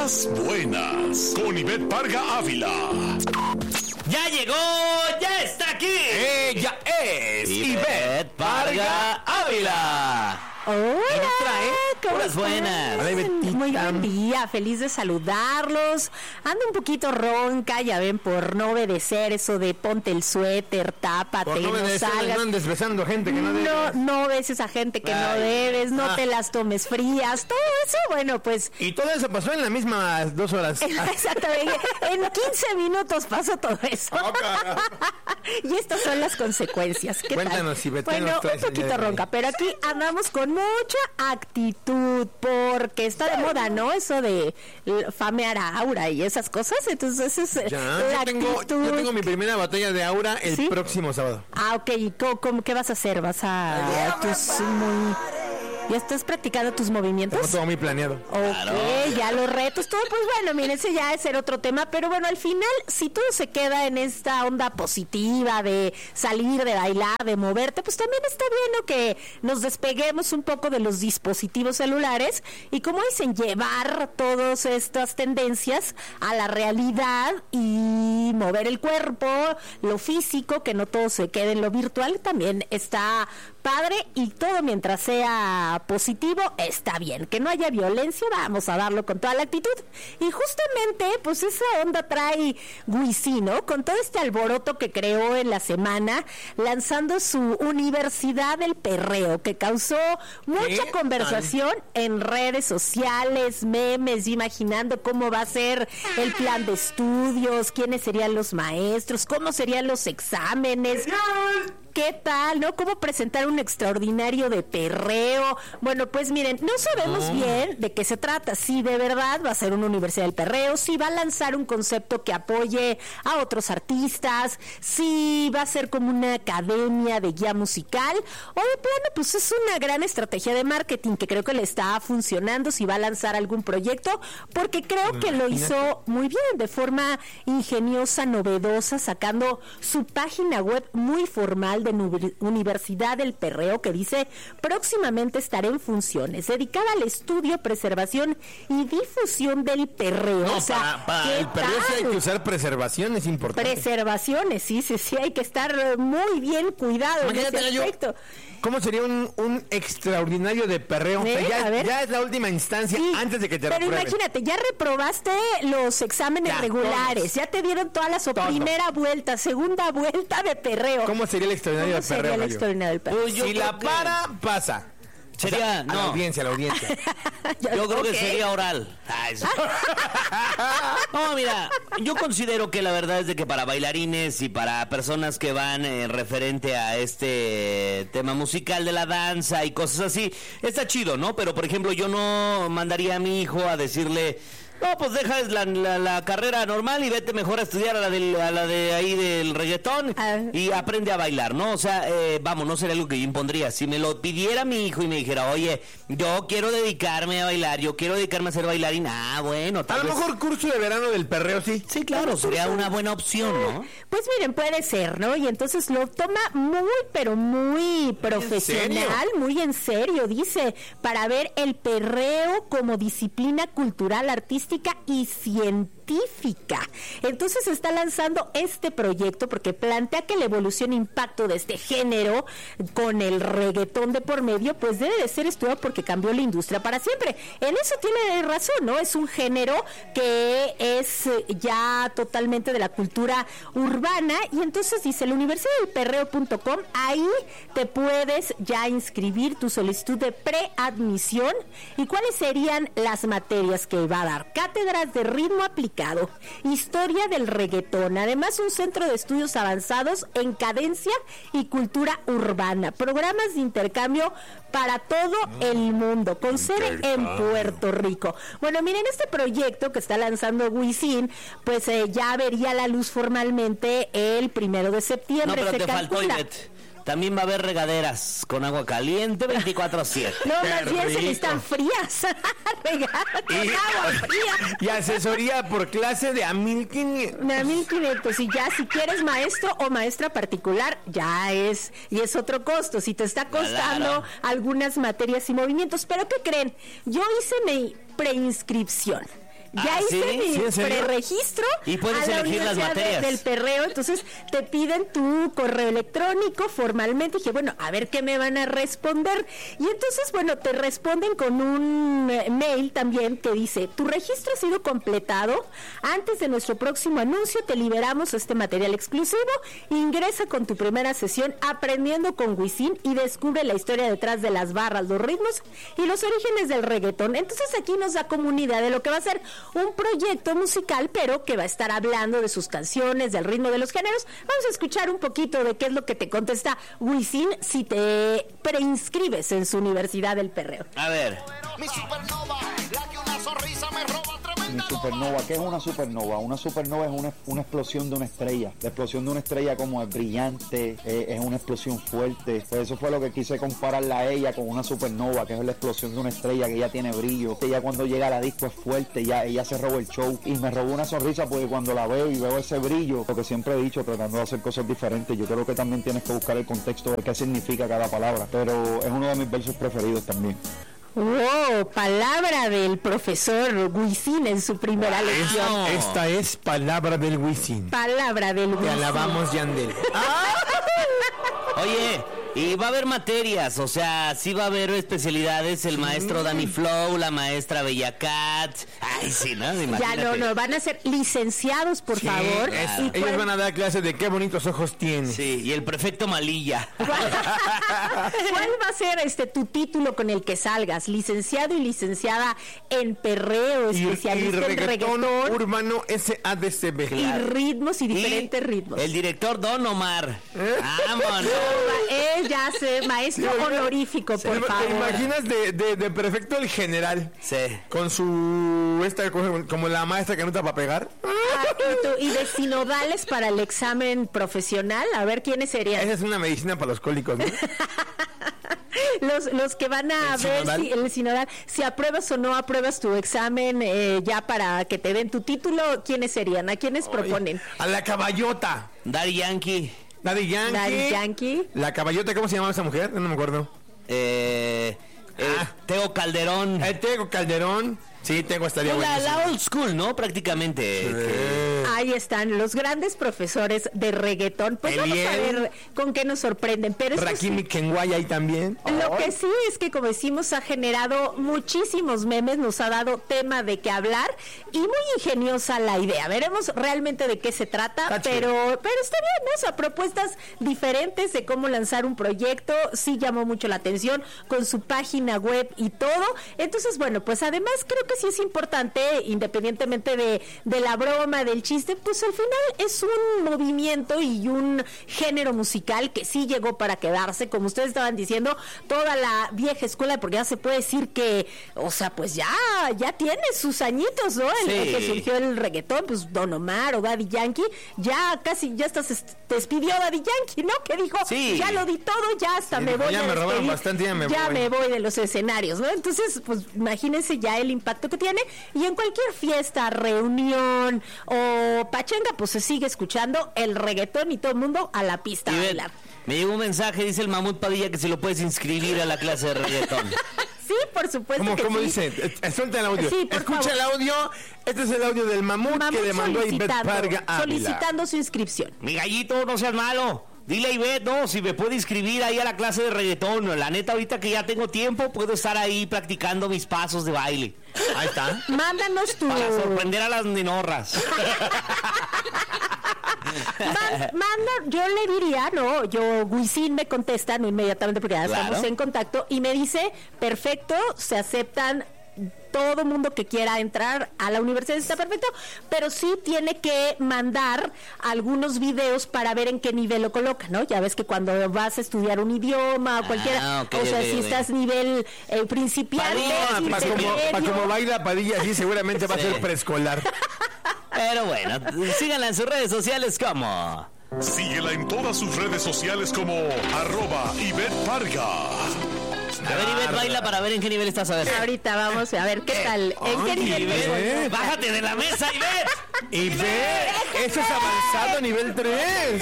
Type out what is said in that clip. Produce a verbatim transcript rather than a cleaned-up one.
Las buenas, con Ivette Parga Ávila. ¡Ya llegó! ¡Ya está aquí! ¡Ella es Ivette Parga Ávila! Hola, ¿cómo Puras están? buenas. Hola, Betita. Muy buen día, feliz de saludarlos. Ando un poquito ronca, ya ven, por no obedecer eso de ponte el suéter, tápate, Por no no obedecer, salgas. no andes besando gente que no debes. No, no beses a gente que no Ay. debes, no Ah. te las tomes frías, todo eso, bueno, pues... Y todo eso pasó en las mismas dos horas. Exactamente, en quince minutos pasó todo eso. Y estas son las consecuencias. ¿Qué Cuéntanos, tal? Ivette, ¿qué Bueno, nos un traes el poquito día de hoy? ronca, pero aquí andamos con mucha actitud, porque está de moda, ¿no? Eso de l- famear a Aura y esas cosas, entonces esa es Ya, la yo tengo, actitud. yo tengo mi primera batalla de aura el ¿Sí? próximo sábado. Ah, ok, ¿y cómo, cómo- qué vas a hacer? ¿Vas a tus muy... ¿Ya estás practicando tus movimientos? Tengo todo muy planeado. Ok, Claro. ya los retos, todo, pues bueno, miren, ese ya es ser otro tema, pero bueno, al final, si todo se queda en esta onda positiva de salir, de bailar, de moverte, pues también está bien, ¿no? Que nos despeguemos un poco de los dispositivos celulares y, como dicen, llevar todas estas tendencias a la realidad y mover el cuerpo, lo físico, que no todo se quede en lo virtual, también está padre, y todo mientras sea positivo está bien. Que no haya violencia, vamos a darlo con toda la actitud. Y justamente, pues esa onda trae Wisin, ¿no? Con todo este alboroto que creó en la semana, lanzando su Universidad del Perreo, que causó mucha ¿Qué conversación en redes sociales, memes, imaginando cómo va a ser el plan de estudios, quiénes serían los maestros, cómo serían los exámenes. ¿Qué tal, no? ¿Cómo presentar un extraordinario de perreo? Bueno, pues miren, no sabemos bien de qué se trata. Si de verdad va a ser una universidad del perreo, si va a lanzar un concepto que apoye a otros artistas, si va a ser como una academia de guía musical, o de plano, pues es una gran estrategia de marketing que creo que le está funcionando, si va a lanzar algún proyecto, porque creo que lo hizo muy bien, de forma ingeniosa, novedosa, sacando su página web muy formal de Nubi- Universidad del Perreo, que dice: próximamente estaré en funciones, dedicada al estudio, preservación y difusión del perreo. No, O sea, para, para ¿qué el perreo sí hay tal? que usar preservación, es importante. Preservaciones, sí, sí, sí, hay que estar eh, muy bien cuidado en Imagínate, ese Gallo, aspecto. ¿cómo sería un, un extraordinario de perreo? O sea, ¿Eh? A ya, ver. ya es la última instancia Sí, antes de que te pero reprueben. imagínate, ya reprobaste los exámenes Ya, regulares, todos. ya te dieron todas las o Todo. primera vuelta, segunda vuelta de perreo. ¿Cómo sería el extraordinario ¿Cómo de sería perreo, el Gallo? extraordinario del perreo? Pues yo Si creo la que para, pasa. Sería, O sea, a la no, audiencia, a la audiencia. Ya, yo creo ok. que sería oral. Ay, sí. No, mira, yo considero que la verdad es de que para bailarines y para personas que van eh, referente a este tema musical de la danza y cosas así, está chido, ¿no? Pero, por ejemplo, yo no mandaría a mi hijo a decirle: no, pues deja la, la, la carrera normal y vete mejor a estudiar a la, del, a la de ahí del reggaetón Ah. y aprende a bailar, ¿no? O sea, eh, vamos, no sería algo que yo impondría. Si me lo pidiera mi hijo y me dijera: oye, yo quiero dedicarme a bailar, yo quiero dedicarme a ser bailarín, ah, bueno, A tal lo vez... mejor curso de verano del perreo, sí. Sí, claro, sería una buena opción, ¿no? Pues miren, puede ser, ¿no? Y entonces lo toma muy, pero muy profesional, muy en serio, dice, para ver el perreo como disciplina cultural, artística y científica. Entonces está lanzando este proyecto porque plantea que la evolución e impacto de este género con el reggaetón de por medio, pues debe de ser estudiado porque cambió la industria para siempre. En eso tiene razón, ¿no? Es un género que es eh, ya totalmente de la cultura urbana, y entonces dice la universidad del perreo punto com, ahí te puedes ya inscribir tu solicitud de preadmisión. ¿Y cuáles serían las materias que va a dar? Cátedras de ritmo aplicado, historia del reggaetón, además un centro de estudios avanzados en cadencia y cultura urbana, programas de intercambio para todo el mundo, con sede en Puerto Rico. Bueno, miren, este proyecto que está lanzando Wisin, pues eh, ya vería la luz formalmente el primero de No, septiembre. pero se te faltó, calcula. Ivette. También va a haber regaderas con agua caliente veinticuatro siete. No, Qué más bien se rico. necesitan frías. Regalas con agua fría. Y asesoría por clase de a mil quinientos. De mil quinientos, y ya si quieres maestro o maestra particular, ya es, y es otro costo, si te está costando Claro. algunas materias y movimientos. Pero ¿qué creen? Yo hice mi preinscripción. Ya ¿Ah, hice sí? mi ¿Sí, en serio? preregistro Y puedes a la elegir las Universidad de- materias. del Perreo, entonces te piden tu correo electrónico formalmente. Dije, bueno, a ver qué me van a responder. Y entonces, bueno, te responden con un eh, mail también que dice, tu registro ha sido completado. Antes de nuestro próximo anuncio te liberamos este material exclusivo. Ingresa con tu primera sesión Aprendiendo con Wisin y descubre la historia detrás de las barras, los ritmos y los orígenes del reggaetón. Entonces aquí nos da como una idea de lo que va a ser un proyecto musical, pero que va a estar hablando de sus canciones, del ritmo de los géneros. Vamos a escuchar un poquito de qué es lo que te contesta Wisin si te preinscribes en su Universidad del Perreo. A ver. Mi supernova, la que una sonrisa me roba tremenda. Mi supernova, ¿qué es una supernova? Una supernova es una, una explosión de una estrella. La explosión de una estrella como es brillante, eh, es una explosión fuerte. Pues eso fue lo que quise compararla a ella con una supernova, que es la explosión de una estrella, que ella tiene brillo. Ella cuando llega a la disco es fuerte, ya, ella se robó el show. Y me robó una sonrisa porque cuando la veo y veo ese brillo, lo que siempre he dicho, tratando de hacer cosas diferentes, yo creo que también tienes que buscar el contexto de qué significa cada palabra. Pero es uno de mis versos preferidos también. ¡Oh! Palabra del profesor Wisin en su primera lección. Esta es palabra del Wisin. Palabra del Te Wisin. alabamos, Yandel. Oye, y va a haber materias, o sea, sí va a haber especialidades, el maestro Danny Flow, la maestra Bella Cat. Ay, sí, ¿no? Ya Imagínate. no, no, van a ser licenciados, por Sí, favor. es- ¿Y ellos cuál- van a dar clases de qué bonitos ojos tienes. Sí, y el prefecto Malilla. ¿Cuál va a ser este tu título con el que salgas? Licenciado y licenciada en perreo, Y, y especialista en reggaetón reggaetón urbano S A D C B. y ritmos y Y diferentes ritmos. el director Don Omar. Vámonos. Él ya se maestro honorífico, por ¿Te favor. imaginas de, de, de prefecto el general? Sí. Con su... esta cosa, como la maestra que nota para pegar. Ah, y, tú- y de sinodales para el examen profesional, a ver quiénes serían. Esa es una medicina para los cólicos, ¿no? Los, los que van a ¿El ver sinodal? si el sinodal, si apruebas o no apruebas tu examen eh, ya para que te den tu título, ¿quiénes serían? ¿A quiénes proponen? A la caballota. Daddy Yankee. Daddy Yankee. Daddy Yankee. La caballota, ¿cómo se llamaba esa mujer? No me acuerdo. Eh, eh, Ah. Teo Calderón. El Tego Calderón. Sí, Tego estaría la, bueno. la old school, ¿no? Prácticamente. Que- Ahí están los grandes profesores de reggaetón. Pues vamos a Eliel. ver con qué nos sorprenden. Pero esto sí, Rakimi Kenway ahí también. lo que sí es que, como decimos, ha generado muchísimos memes, nos ha dado tema de qué hablar y muy ingeniosa la idea. Veremos realmente de qué se trata, Está pero, pero está bien, ¿no? O sea, propuestas diferentes de cómo lanzar un proyecto, sí llamó mucho la atención con su página web y todo. Entonces, bueno, pues además creo que sí es importante, independientemente de, de la broma, del chiste, pues al final es un movimiento y un género musical que sí llegó para quedarse, como ustedes estaban diciendo, toda la vieja escuela, porque ya se puede decir que, o sea, pues ya, ya tiene sus añitos, ¿no? El, Sí. el que surgió el reggaetón, pues Don Omar o Daddy Yankee, ya casi, ya hasta se despidió Daddy Yankee, ¿no? Que dijo, Sí. ya lo di todo, ya hasta Sí, me dijo, voy ya a me robaron despedir, bastante, ya me voy. me voy de los escenarios, ¿no? Entonces, pues imagínense ya el impacto que tiene y en cualquier fiesta, reunión o pachanga, pues se sigue escuchando el reggaetón y todo el mundo a la pista a Y ve, bailar. me llegó un mensaje, dice el Mamut Padilla, que si lo puedes inscribir a la clase de reggaetón. Sí, por supuesto ¿Cómo, que cómo sí. dice? Eh, eh, Suelta el audio. Sí, por Escucha favor. el audio. Este es el audio del mamut, Mamut que le mandó a Ivette solicitando, Parga Ávila. solicitando su inscripción. Mi gallito, no seas malo. Dile a Ivette, no, si me puede inscribir ahí a la clase de reggaetón. La neta, ahorita que ya tengo tiempo, puedo estar ahí practicando mis pasos de baile. Ahí está. Mándanos tu... Para sorprender a las nenorras. Man- manda, yo le diría, no, yo, Wisin me contesta, no inmediatamente porque ya Claro. estamos en contacto, y me dice, perfecto, se aceptan todo mundo que quiera entrar a la universidad, está perfecto, pero sí tiene que mandar algunos videos para ver en qué nivel lo coloca, ¿no? Ya ves que cuando vas a estudiar un idioma o cualquiera, Ah, ok, o sea, ok, si ok. estás nivel eh, principiante, Para como, intermedio, pa' como baila Padilla, sí, seguramente va a Sí. ser preescolar. Pero bueno, síganla en sus redes sociales como... Síguela en todas sus redes sociales como arroba Ivette Parga. A ver, Ivette, baila para ver en qué nivel estás, a ver. Ahorita vamos a ver qué tal, en qué Ay, nivel me Ivette. encuentro. Bájate de la mesa, Ivette. Y ve, eso es avanzado nivel tres.